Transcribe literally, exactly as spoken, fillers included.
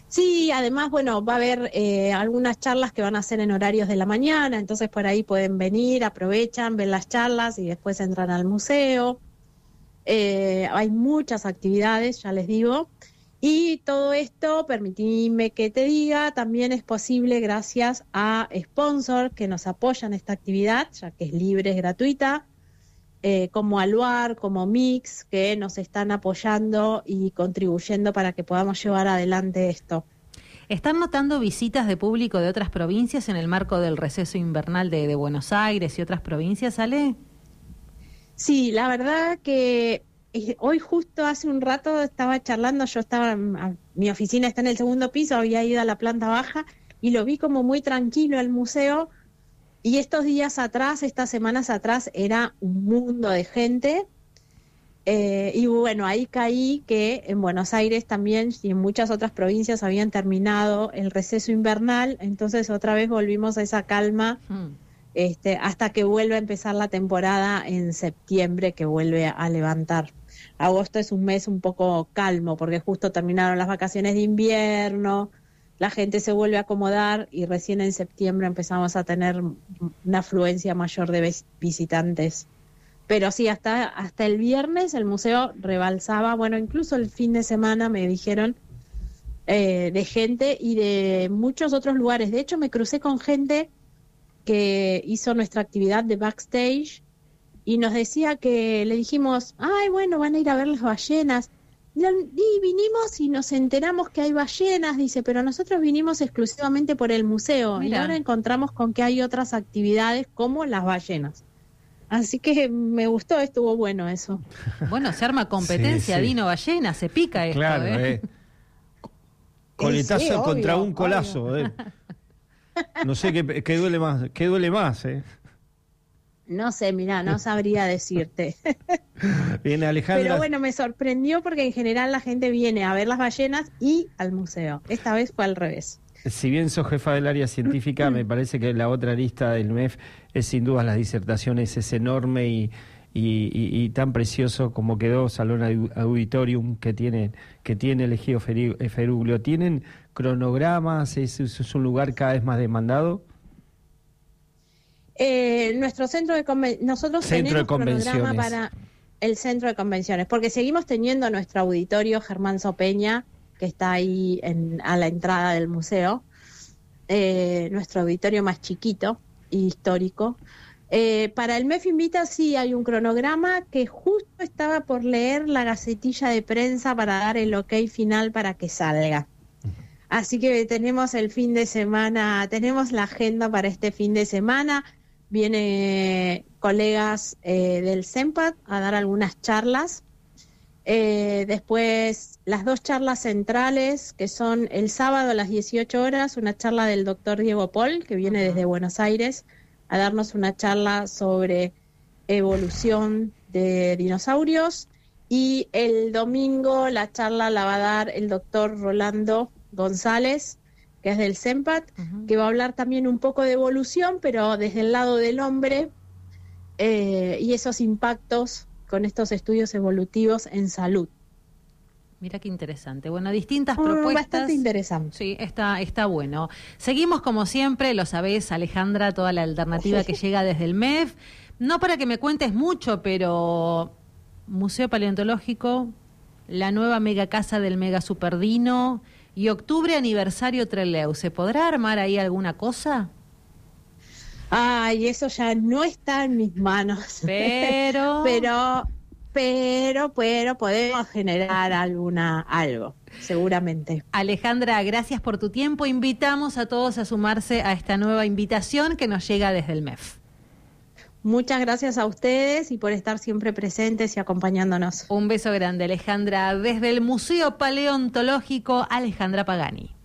Sí, además, bueno, va a haber eh, algunas charlas que van a ser en horarios de la mañana, entonces por ahí pueden venir, aprovechan, ven las charlas y después entran al museo. Eh, hay muchas actividades, ya les digo, y todo esto, permitime que te diga, también es posible gracias a sponsors que nos apoyan esta actividad, ya que es libre, es gratuita, eh, como Aluar, como Mix, que nos están apoyando y contribuyendo para que podamos llevar adelante esto. ¿Están notando visitas de público de otras provincias en el marco del receso invernal de, de Buenos Aires y otras provincias, Ale? Sí, la verdad que eh, hoy justo hace un rato estaba charlando, yo estaba, a, mi oficina está en el segundo piso, había ido a la planta baja y lo vi como muy tranquilo el museo. Y estos días atrás, estas semanas atrás, era un mundo de gente. Eh, y bueno, ahí caí que en Buenos Aires también y en muchas otras provincias habían terminado el receso invernal. Entonces otra vez volvimos a esa calma mm. este, hasta que vuelve a empezar la temporada en septiembre, que vuelve a levantar. Agosto es un mes un poco calmo porque justo terminaron las vacaciones de invierno. La gente se vuelve a acomodar y recién en septiembre empezamos a tener una afluencia mayor de visitantes. Pero sí, hasta, hasta el viernes el museo rebalsaba, bueno, incluso el fin de semana me dijeron eh, de gente y de muchos otros lugares. De hecho, me crucé con gente que hizo nuestra actividad de backstage y nos decía que le dijimos, ay, bueno, van a ir a ver las ballenas. Y vinimos y nos enteramos que hay ballenas, dice, pero nosotros vinimos exclusivamente por el museo. Mira. Y ahora encontramos con que hay otras actividades como las ballenas. Así que me gustó, estuvo bueno eso. Bueno, se arma competencia, sí, sí. Dino Ballena, se pica esto. Claro, eh. eh. Coletazo sí, contra obvio, un colazo. Eh. No sé qué, qué duele más, qué duele más, eh. No sé, mirá, no sabría decirte. Viene Alejandra. Pero bueno, me sorprendió porque en general la gente viene a ver las ballenas y al museo. Esta vez fue al revés. Si bien sos jefa del área científica, me parece que la otra lista del M E F es sin duda las disertaciones, es enorme y, y, y, y tan precioso como quedó Salón Auditorium que tiene, que tiene el Ejido Feruglio. ¿Tienen cronogramas? ¿Es, es un lugar cada vez más demandado? Eh, nuestro centro de conven- nosotros centro tenemos de cronograma para el centro de convenciones, porque seguimos teniendo nuestro auditorio Germán Sopeña, que está ahí en, a la entrada del museo, eh, nuestro auditorio más chiquito y histórico. Eh, para el M E F Invita sí hay un cronograma que justo estaba por leer la gacetilla de prensa para dar el ok final para que salga. Así que tenemos el fin de semana, tenemos la agenda para este fin de semana. Viene colegas eh, del CEMPAT a dar algunas charlas. Eh, después las dos charlas centrales, que son el sábado a las dieciocho horas, una charla del doctor Diego Pol, que viene desde Buenos Aires, a darnos una charla sobre evolución de dinosaurios. Y el domingo la charla la va a dar el doctor Rolando González, que es del CEMPAT, uh-huh. que va a hablar también un poco de evolución, pero desde el lado del hombre eh, y esos impactos con estos estudios evolutivos en salud. Mira qué interesante. Bueno, distintas oh, propuestas. Bastante interesante. Sí, está, está bueno. Seguimos como siempre, lo sabés, Alejandra, toda la alternativa que llega desde el M E F. No para que me cuentes mucho, pero Museo Paleontológico, la nueva mega casa del mega superdino y octubre aniversario Trelew. ¿Se podrá armar ahí alguna cosa? Ay, eso ya no está en mis manos. Pero... pero, pero, pero podemos generar alguna, algo, seguramente. Alejandra, gracias por tu tiempo. Invitamos a todos a sumarse a esta nueva invitación que nos llega desde el M E F. Muchas gracias a ustedes y por estar siempre presentes y acompañándonos. Un beso grande, Alejandra. Desde el Museo Paleontológico, Alejandra Pagani.